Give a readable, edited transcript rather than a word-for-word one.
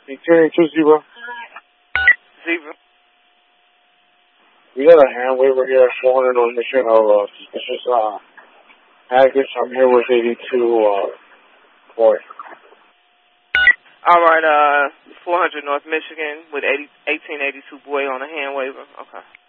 1882 Zebra. We got a hand waiver here at 400 North Michigan of suspicious package. I'm here with 82 boy. All right, 400 North Michigan with 1882 boy on a hand waiver. Okay.